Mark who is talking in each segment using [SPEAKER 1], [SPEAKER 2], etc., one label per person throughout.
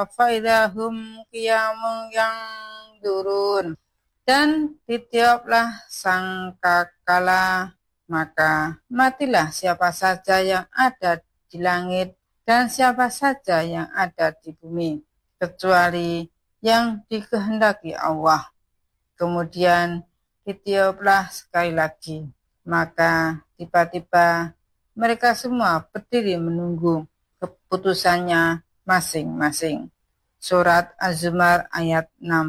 [SPEAKER 1] faidahum qiyamun yang durun. Dan ditiuplah sangkakala, maka matilah siapa saja yang ada di langit dan siapa saja yang ada di bumi, kecuali yang dikehendaki Allah. Kemudian ditiuplah sekali lagi, maka tiba-tiba mereka semua berdiri menunggu keputusannya masing-masing. Surat Az-Zumar ayat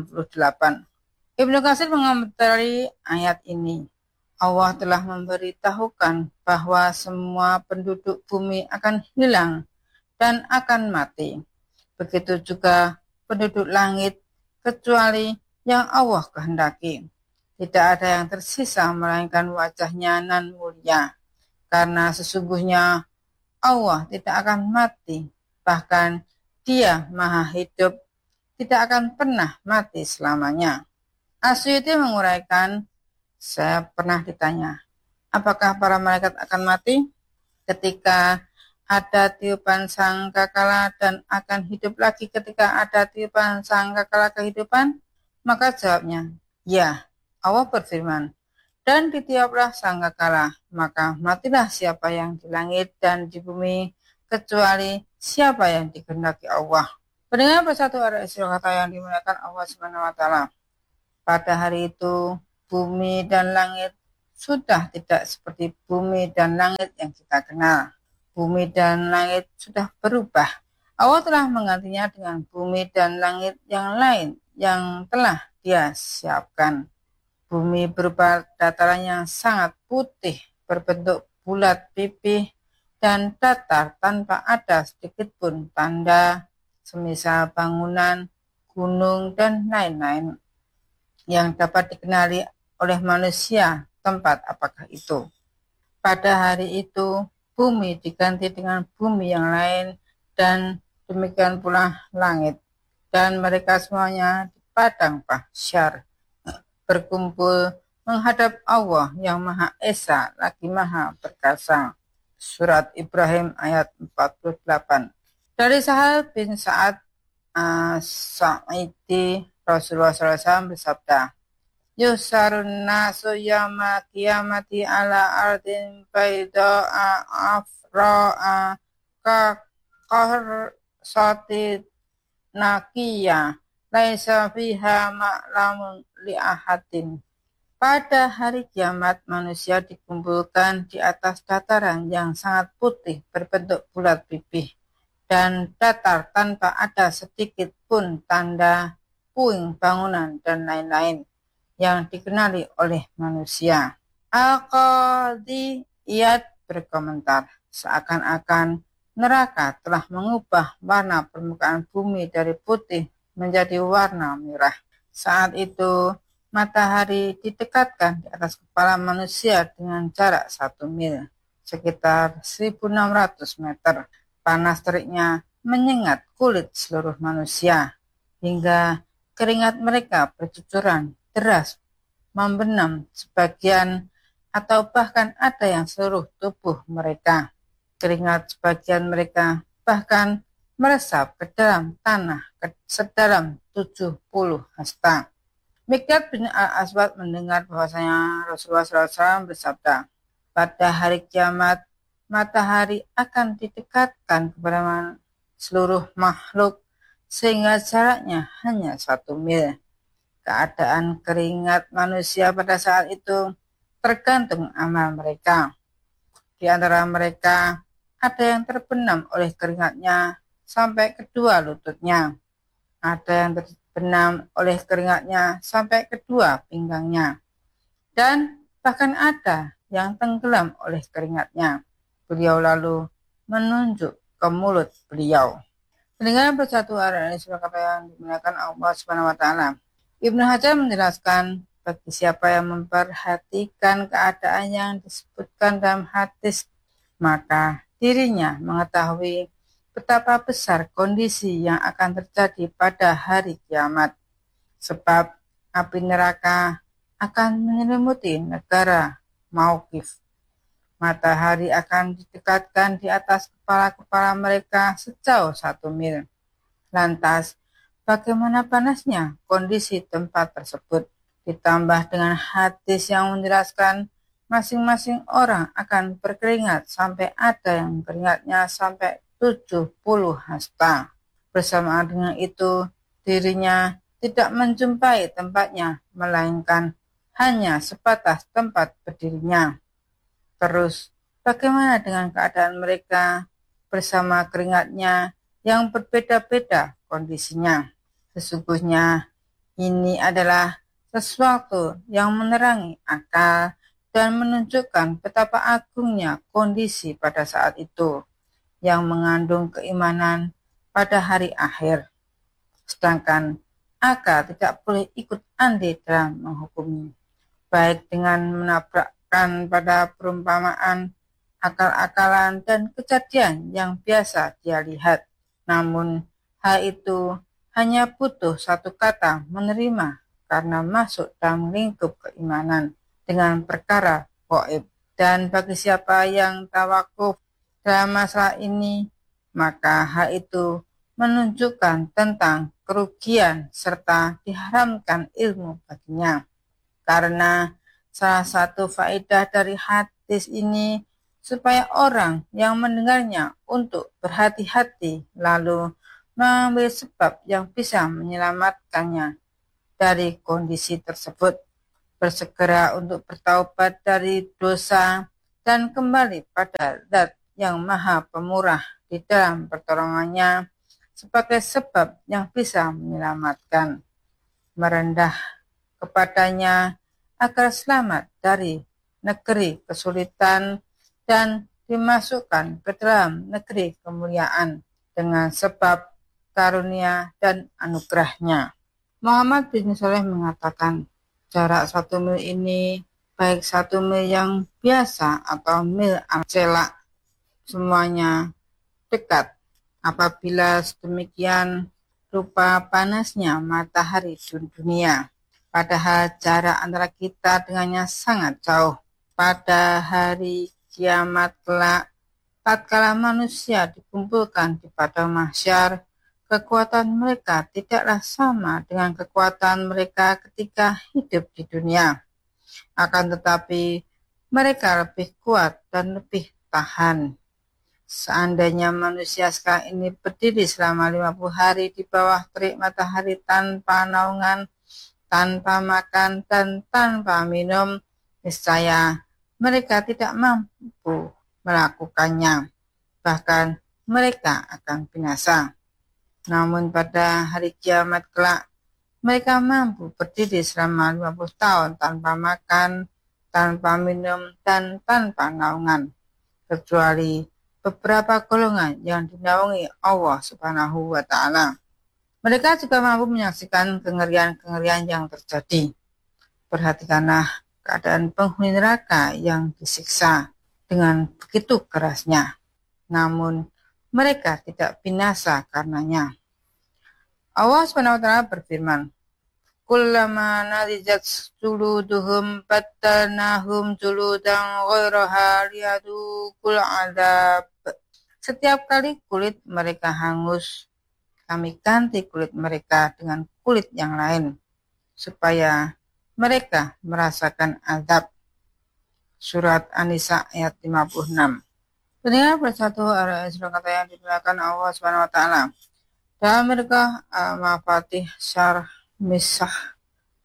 [SPEAKER 1] 68. Ibnu Katsir mengomentari ayat ini. Allah telah memberitahukan bahwa semua penduduk bumi akan hilang dan akan mati. Begitu juga penduduk langit, kecuali yang Allah kehendaki. Tidak ada yang tersisa melainkan wajahnya nan mulia, karena sesungguhnya Allah tidak akan mati, bahkan Dia maha hidup, tidak akan pernah mati selamanya. As-Suyuti menguraikan, saya pernah ditanya, apakah para malaikat akan mati? Ketika ada tiupan sangkakala dan akan hidup lagi ketika ada tiupan sangkakala kehidupan? Maka jawabnya, ya. Allah berfirman, dan ditiuplah sangkakala, maka matilah siapa yang di langit dan di bumi, kecuali siapa yang dikehendaki Allah. Pendengar bersatu RSI kata yang dimuliakan Allah SWT. Pada hari itu, bumi dan langit sudah tidak seperti bumi dan langit yang kita kenal. Bumi dan langit sudah berubah. Allah telah menggantinya dengan bumi dan langit yang lain yang telah Dia siapkan. Bumi berupa dataran yang sangat putih, berbentuk bulat pipih dan datar tanpa ada sedikit pun tanda, semisal bangunan, gunung, dan lain-lain yang dapat dikenali oleh manusia. Tempat apakah itu? Pada hari itu, bumi diganti dengan bumi yang lain, dan demikian pula langit. Dan mereka semuanya di padang mahsyar berkumpul menghadap Allah yang Maha Esa lagi Maha Perkasa. Surat Ibrahim ayat 48. Dari Sahal bin Sa'ad Sa'idi, Rasulullah SAW bersabda, Yusarun nasu yama kiamati ala ardin baida'a afra'a ka qarsati nakiyah laisa fiha ma'lamun li ahadin. Pada hari kiamat, manusia dikumpulkan di atas dataran yang sangat putih berbentuk bulat pipih dan datar tanpa ada sedikit pun tanda puing bangunan dan lain-lain yang dikenali oleh manusia. Al-Qadhi Iyad berkomentar, seakan-akan neraka telah mengubah warna permukaan bumi dari putih menjadi warna merah. Saat itu, matahari didekatkan di atas kepala manusia dengan jarak 1 mil, sekitar 1.600 meter. Panas teriknya menyengat kulit seluruh manusia, hingga keringat mereka bercucuran deras membenam sebagian atau bahkan ada yang seluruh tubuh mereka. Keringat sebagian mereka bahkan meresap ke dalam tanah sedalam 70 hasta. Miqdad bin Al-Aswad mendengar bahwasanya Rasulullah SAW bersabda, pada hari kiamat, matahari akan didekatkan kepada seluruh makhluk sehingga jaraknya hanya 1 mil. Keadaan keringat manusia pada saat itu tergantung amal mereka. Di antara mereka ada yang terbenam oleh keringatnya sampai kedua lututnya. Ada yang terbenam oleh keringatnya sampai kedua pinggangnya. Dan bahkan ada yang tenggelam oleh keringatnya. Beliau lalu menunjuk ke mulut beliau. Dengan bersatu RRI kata yang dimuliakan Allah SWT. Ibnu Hajar menjelaskan, bagi siapa yang memperhatikan keadaan yang disebutkan dalam hadis, maka dirinya mengetahui betapa besar kondisi yang akan terjadi pada hari kiamat. Sebab api neraka akan menyelimuti negara Mauqif. Matahari akan didekatkan di atas kepala-kepala mereka sejauh 1 mil. Lantas, bagaimana panasnya kondisi tempat tersebut, ditambah dengan hadis yang menjelaskan masing-masing orang akan berkeringat sampai ada yang keringatnya sampai 70 hasta. Bersamaan dengan itu, dirinya tidak menjumpai tempatnya, melainkan hanya sebatas tempat berdirinya. Terus, bagaimana dengan keadaan mereka bersama keringatnya yang berbeda-beda kondisinya? Sesungguhnya ini adalah sesuatu yang menerangi akal dan menunjukkan betapa agungnya kondisi pada saat itu, yang mengandung keimanan pada hari akhir. Sedangkan akal tidak boleh ikut andil dalam menghukumi, baik dengan menabrakkan pada perumpamaan, akal-akalan, dan kejadian yang biasa dia lihat. Namun, hal itu hanya butuh satu kata menerima karena masuk dalam lingkup keimanan dengan perkara gaib. Dan bagi siapa yang tawakuf dalam masalah ini, maka hal itu menunjukkan tentang kerugian serta diharamkan ilmu baginya. Karena salah satu faedah dari hadis ini supaya orang yang mendengarnya untuk berhati-hati lalu mengambil sebab yang bisa menyelamatkannya dari kondisi tersebut, bersegera untuk bertaubat dari dosa dan kembali pada Zat yang Maha Pemurah di dalam pertolongannya sebagai sebab yang bisa menyelamatkan, merendah kepadanya agar selamat dari negeri kesulitan dan dimasukkan ke dalam negeri kemuliaan dengan sebab karunia dan anugerahnya. Muhammad bin Saleh mengatakan, jarak 1 mil ini baik 1 mil yang biasa atau mil celak, semuanya dekat. Apabila sedemikian rupa panasnya matahari di dunia, padahal jarak antara kita dengannya sangat jauh. Pada hari kiamat kelak, tatkala manusia dikumpulkan di padang mahsyar, kekuatan mereka tidaklah sama dengan kekuatan mereka ketika hidup di dunia. Akan tetapi, mereka lebih kuat dan lebih tahan. Seandainya manusia sekarang ini berdiri selama 50 hari di bawah terik matahari tanpa naungan, tanpa makan, dan tanpa minum, niscaya mereka tidak mampu melakukannya. Bahkan mereka akan binasa. Namun pada hari kiamat kelak, mereka mampu berdiri selama 50 tahun tanpa makan, tanpa minum, dan tanpa naungan, kecuali beberapa golongan yang dinaungi Allah Subhanahu wa Ta'ala. Mereka juga mampu menyaksikan kengerian-kengerian yang terjadi. Perhatikanlah keadaan penghuni neraka yang disiksa dengan begitu kerasnya, namun mereka tidak binasa karenanya. Allah Subhanahu wa Ta'ala berfirman, kullama nadijat juluduhum battalnahum juludan ghairaha liyadukul adab. Setiap kali kulit mereka hangus, kami ganti kulit mereka dengan kulit yang lain, supaya mereka merasakan azab. Surat An-Nisa ayat 56. Pendengar bersatu kata yang dimuliakan Allah Subhanahu wa Ta'ala. Dalam mereka Al-Mafatih Syarh Misah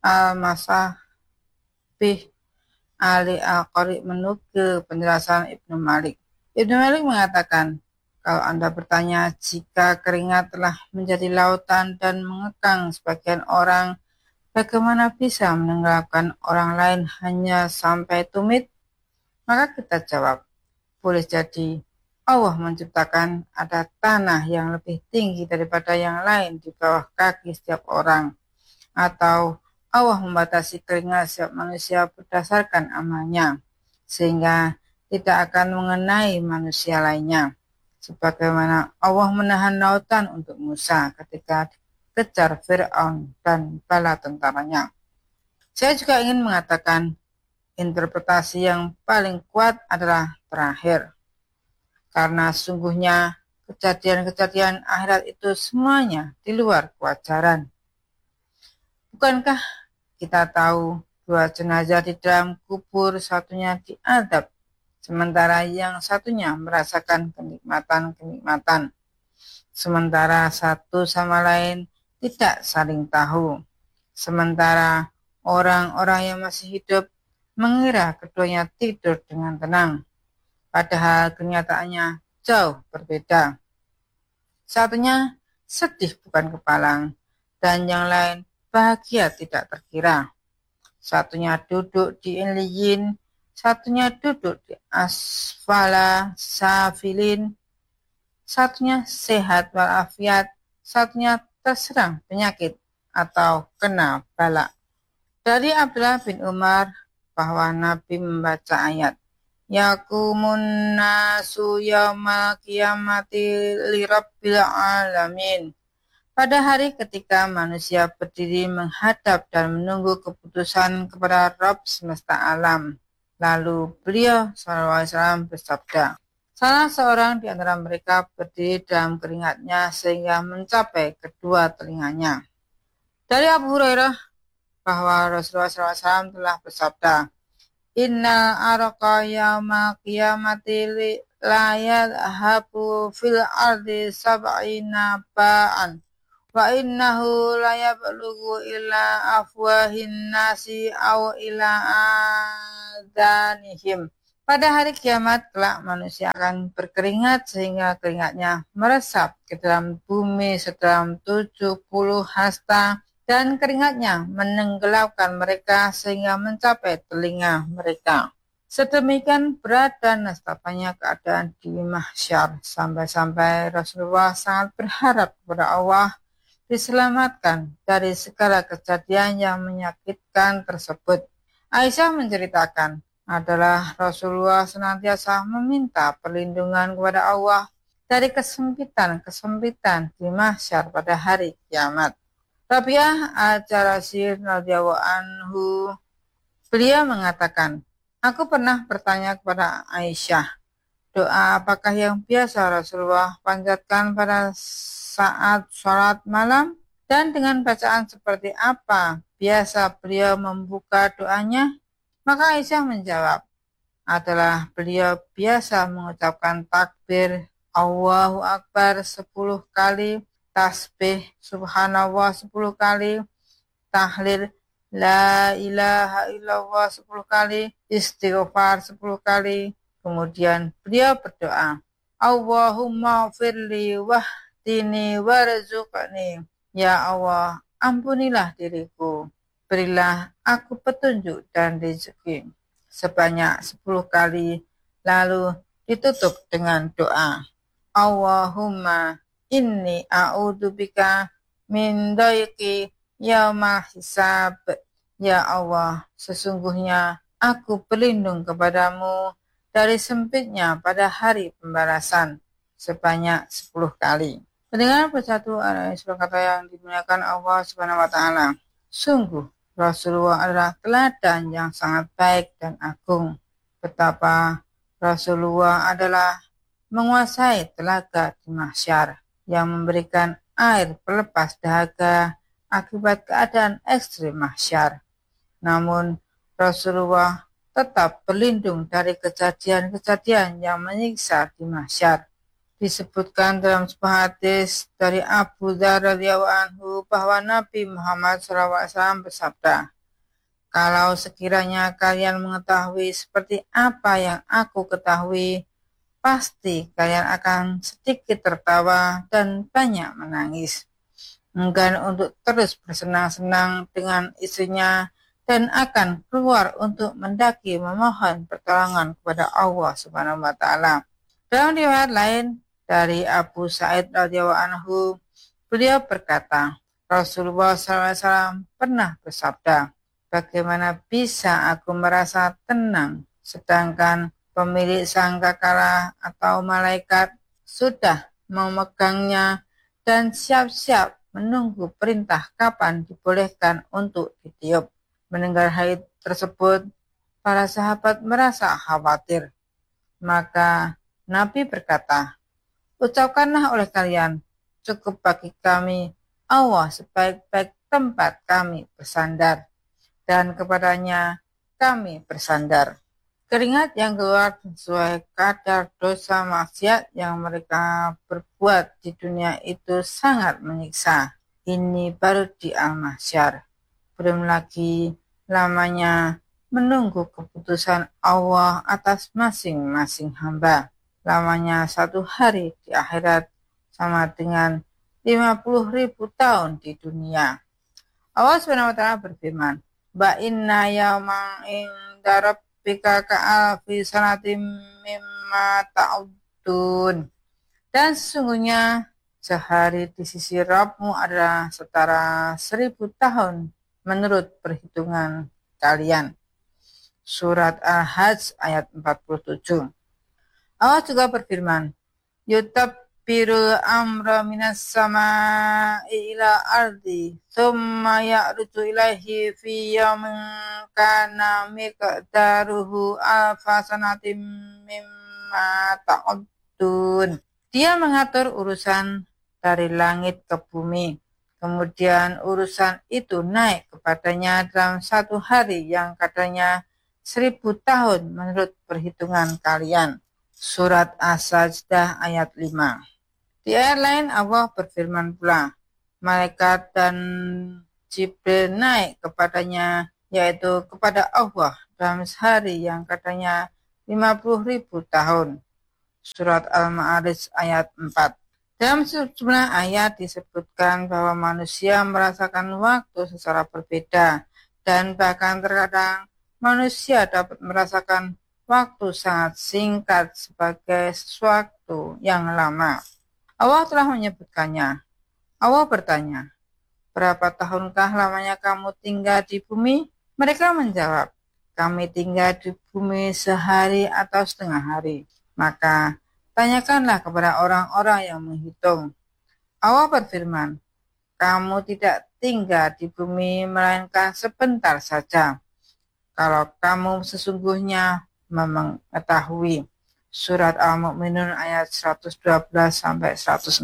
[SPEAKER 1] Al-Masabih Ali Al-Qari menukil penjelasan Ibnu Malik. Ibnu Malik mengatakan, kalau Anda bertanya jika keringat telah menjadi lautan dan mengekang sebagian orang, bagaimana bisa menenggelamkan orang lain hanya sampai tumit? Maka kita jawab, boleh jadi Allah menciptakan ada tanah yang lebih tinggi daripada yang lain di bawah kaki setiap orang, atau Allah membatasi keringat setiap manusia berdasarkan amalnya, sehingga tidak akan mengenai manusia lainnya. Sebagaimana Allah menahan lautan untuk Musa ketika dikejar Fir'aun dan bala tentaranya. Saya juga ingin mengatakan interpretasi yang paling kuat adalah terakhir. Karena sungguhnya kejadian-kejadian akhirat itu semuanya di luar kewajaran. Bukankah kita tahu dua jenazah di dalam kubur, satunya diadab, sementara yang satunya merasakan kenikmatan-kenikmatan, sementara satu sama lain tidak saling tahu. Sementara orang-orang yang masih hidup mengira keduanya tidur dengan tenang, padahal kenyataannya jauh berbeda. Satunya sedih bukan kepalang, dan yang lain bahagia tidak terkira. Satunya duduk di Iliyin, satunya duduk di asfala safilin, satunya sehat walafiat, satunya terserang penyakit atau kena bala. Dari Abdullah bin Umar bahwa Nabi membaca ayat Yaqumun nasu yaumal qiyamati lirabbil alamin. Pada hari ketika manusia berdiri menghadap dan menunggu keputusan kepada Rabb semesta alam. Lalu beliau SAW bersabda, salah seorang di antara mereka berdiri dalam keringatnya sehingga mencapai kedua telinganya. Dari Abu Hurairah bahwa Rasulullah SAW telah bersabda, Innal arqa yaumal qiyamati la yadhabu fil ardi sab'ina ba'an wa innahu la yablughu ila afwahin nasi aw ila adanihim. Pada hari kiamat kelak manusia akan berkeringat sehingga keringatnya meresap ke dalam bumi sedalam 70 hasta dan keringatnya menenggelamkan mereka sehingga mencapai telinga mereka. Sedemikian berat dan nestapanya keadaan di mahsyar sampai-sampai Rasulullah sangat berharap kepada Allah diselamatkan dari segala kejadian yang menyakitkan tersebut. Aisyah menceritakan, adalah Rasulullah senantiasa meminta perlindungan kepada Allah dari kesempitan-kesempitan di mahsyar pada hari kiamat. Rabi'ah al-Jarasir radhiyallahu anhu, beliau mengatakan, aku pernah bertanya kepada Aisyah, doa apakah yang biasa Rasulullah panjatkan pada saat sholat malam dan dengan bacaan seperti apa biasa beliau membuka doanya? Maka Aisyah menjawab, adalah beliau biasa mengucapkan takbir Allahu Akbar 10 kali, tasbih subhanallah 10 kali, tahlil la ilaha illallah 10 kali, istighfar 10 kali. Kemudian beliau berdoa, Allahumma firli wahdini warzuqni. Ya Allah, ampunilah diriku, berilah aku petunjuk dan rezeki, sebanyak 10 kali, lalu ditutup dengan doa, Allahumma inni a'udzubika min dhaiqi yaumal hisab. Ya Allah, sesungguhnya aku berlindung kepadamu dari sempitnya pada hari pembalasan, sebanyak 10 kali. Pendengar bersatu adalah kata yang dimuliakan Allah Subhanahu wa taala. Sungguh Rasulullah adalah teladan yang sangat baik dan agung. Betapa Rasulullah adalah menguasai telaga di mahsyar yang memberikan air pelepas dahaga akibat keadaan ekstrim mahsyar. Namun Rasulullah tetap berlindung dari kejadian-kejadian yang menyiksa di mahsyar. Disebutkan dalam sebuah hadis dari Abu Dzar radhiyallahu anhu bahwa Nabi Muhammad SAW bersabda, kalau sekiranya kalian mengetahui seperti apa yang aku ketahui, pasti kalian akan sedikit tertawa dan banyak menangis. Enggan untuk terus bersenang-senang dengan istrinya dan akan keluar untuk mendaki memohon pertolongan kepada Allah Subhanahu wa taala. Dalam riwayat lain dari Abu Sa'id radhiyallahu anhu, beliau berkata, Rasulullah SAW pernah bersabda, bagaimana bisa aku merasa tenang sedangkan pemilik sangkakala atau malaikat sudah memegangnya dan siap-siap menunggu perintah kapan dibolehkan untuk ditiup. Mendengar hal tersebut, para sahabat merasa khawatir. Maka Nabi berkata, Ucapkanlah oleh kalian, cukup bagi kami Allah sebaik-baik tempat kami bersandar, dan kepadanya kami bersandar. Keringat yang keluar sesuai kadar dosa maksiat yang mereka berbuat di dunia itu sangat menyiksa. Ini baru di Al-Mahsyar. Belum lagi lamanya menunggu keputusan Allah atas masing-masing hamba. Lamanya 1 hari di akhirat sama dengan 50.000 tahun di dunia. Allah SWT berfirman, Inna yawma inda rabbika ka'alfi sanatim mimma ta'udun. Dan sesungguhnya sehari di sisi Rabbmu adalah setara 1.000 tahun menurut perhitungan kalian. Surat Al-Hajj ayat 47. Allah juga berfirman, Yutabbiru amra minas sama'i ila ardi, thumma ya'ruju ilaihi fi yawmin kana miqdaruhu alfa sanatim mimma ta'udun. Dia mengatur urusan dari langit ke bumi, kemudian urusan itu naik kepadanya dalam 1 hari yang katanya 1.000 tahun menurut perhitungan kalian. Surat As-Sajdah ayat 5. Di ayat lain Allah berfirman pula, malaikat dan Jibril naik kepadanya, yaitu kepada Allah dalam sehari yang katanya 50.000 tahun. Surat Al-Ma'arij ayat 4. Dalam sejumlah ayat disebutkan bahwa manusia merasakan waktu secara berbeda, dan bahkan terkadang manusia dapat merasakan waktu sangat singkat sebagai sesuatu yang lama. Allah telah menyebutkannya. Allah bertanya, berapa tahunkah lamanya kamu tinggal di bumi? Mereka menjawab, kami tinggal di bumi sehari atau setengah hari. Maka tanyakanlah kepada orang-orang yang menghitung. Allah berfirman, kamu tidak tinggal di bumi melainkan sebentar saja. Kalau kamu sesungguhnya mengetahui. Surat Al-Mu'minun ayat 112-114.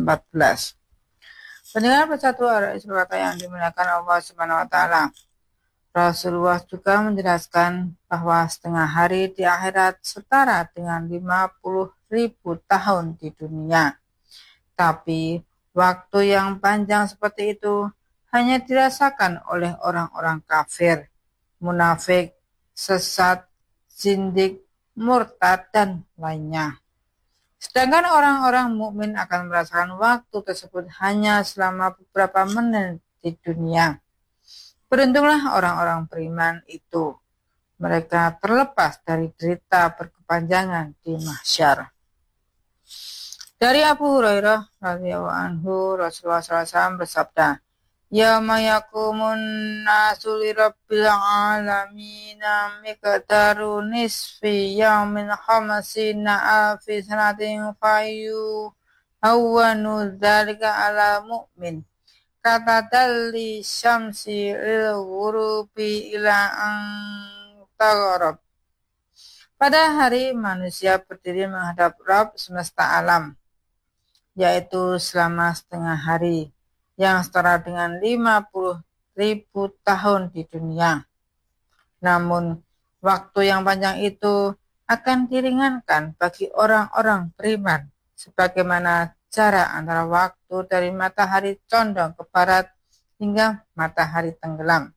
[SPEAKER 1] Pendengar persatu ada kata yang dimuliakan Allah Subhanahu wa taala. Rasulullah juga menjelaskan bahwa setengah hari di akhirat setara dengan 50.000 tahun di dunia. Tapi waktu yang panjang seperti itu hanya dirasakan oleh orang-orang kafir, munafik, sesat, zindik, murtad, dan lainnya. Sedangkan orang-orang mukmin akan merasakan waktu tersebut hanya selama beberapa menit di dunia. Beruntunglah orang-orang beriman itu. Mereka terlepas dari derita berkepanjangan di mahsyar. Dari Abu Hurairah radhiyallahu anhu, Rasulullah SAW bersabda, Yauma yaqumun nasu li rabbil alamin miqdaru nisfi yaumin khamsina alfi sanatin fayu awwanu dzalika ala mu'min. Kata dalli syamsi lil ghurubi ila an tagharab. Pada hari manusia berdiri menghadap Rabb semesta alam, yaitu selama setengah hari, yang setara dengan 50.000 tahun di dunia. Namun, waktu yang panjang itu akan diringankan bagi orang-orang beriman, sebagaimana jarak antara waktu dari matahari condong ke barat hingga matahari tenggelam.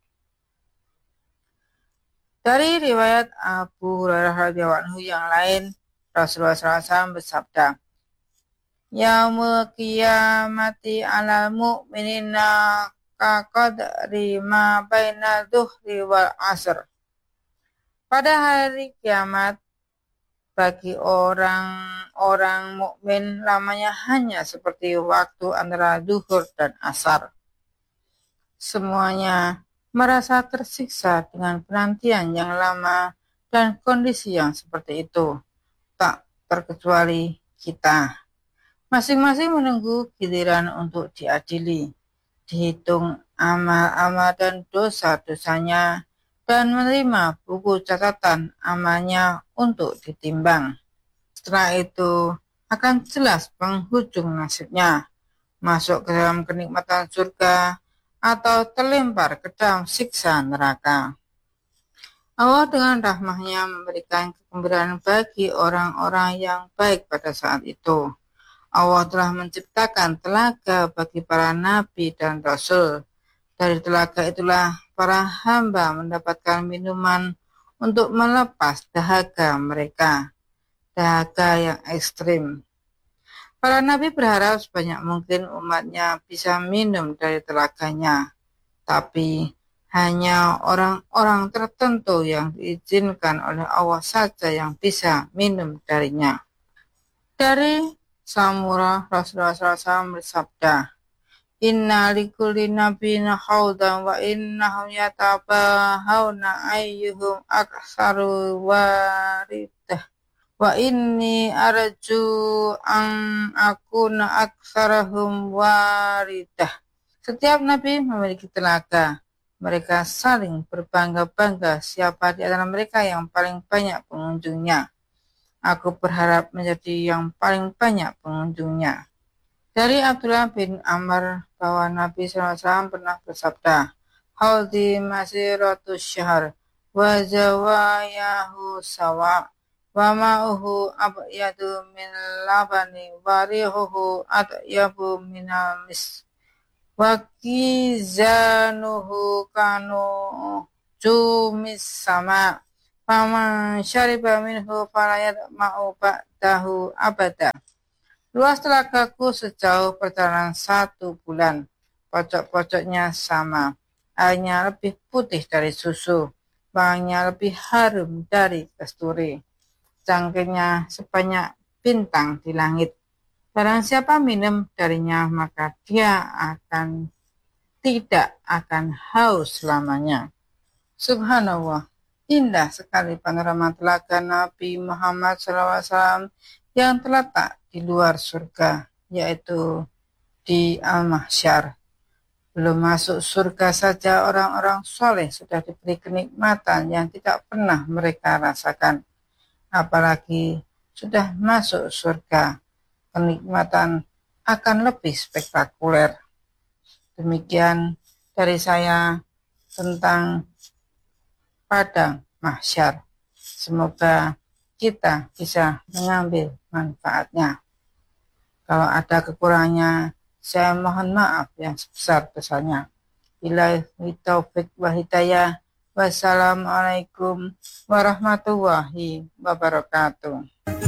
[SPEAKER 1] Dari riwayat Abu Hurairah radhiyallahu anhu yang lain, Rasulullah SAW bersabda, Yaumul qiyamati alal mu'minina kaqadri ma baina dhuhri wal asr. Pada hari kiamat, bagi orang-orang mukmin lamanya hanya seperti waktu antara zuhur dan asar. Semuanya merasa tersiksa dengan penantian yang lama dan kondisi yang seperti itu. Tak terkecuali kita. Masing-masing menunggu giliran untuk diadili, dihitung amal-amal dan dosa-dosanya, dan menerima buku catatan amalnya untuk ditimbang. Setelah itu, akan jelas penghujung nasibnya, masuk ke dalam kenikmatan surga atau terlempar ke dalam siksa neraka. Allah dengan rahmahnya memberikan kegembiraan bagi orang-orang yang baik pada saat itu. Allah telah menciptakan telaga bagi para nabi dan rasul. Dari telaga itulah para hamba mendapatkan minuman untuk melepas dahaga mereka, dahaga yang ekstrim. Para nabi berharap sebanyak mungkin umatnya bisa minum dari telaganya, tapi hanya orang-orang tertentu yang diizinkan oleh Allah saja yang bisa minum darinya. Dari Samurah, Rasulullah SAW bersabda, Inna likulli nabiyyin haudan wa innahum yatabahawna ayyuhum aktsaru waridah wa inni arju an akuna aktsarahum waridah. Setiap nabi memiliki telaga. Mereka saling berbangga-bangga siapa di antara mereka yang paling banyak pengunjungnya. Aku berharap menjadi yang paling banyak pengunjungnya. Dari Abdullah bin Amr bahwa Nabi SAW pernah bersabda, Haudi masiratus syahr, wa zawayahu sawa, wa ma'uhu abyadu min labani, wa rihuhu atyabu minal mis. Wakizanuhu kanu jumis sama paman syariba minhu falayat ma'u ba'dahu abada. Luas telagaku sejauh perjalanan 1 bulan. Pojok-pojoknya sama. Airnya lebih putih dari susu. Baunya lebih harum dari kasturi. Cangkirnya sebanyak bintang di langit. Barang siapa minum darinya, maka dia tidak akan haus selamanya. Subhanallah, indah sekali panorama telaga Nabi Muhammad SAW yang terletak di luar surga, yaitu di Al-Mahsyar. Belum masuk surga saja orang-orang soleh sudah diberi kenikmatan yang tidak pernah mereka rasakan. Apalagi sudah masuk surga, kenikmatan akan lebih spektakuler. Demikian dari saya tentang Padang Mahsyar. Semoga kita bisa mengambil manfaatnya. Kalau ada kekurangannya, saya mohon maaf yang sebesar-besarnya. Billahi taufik wa hidayah. Wassalamualaikum warahmatullahi wabarakatuh.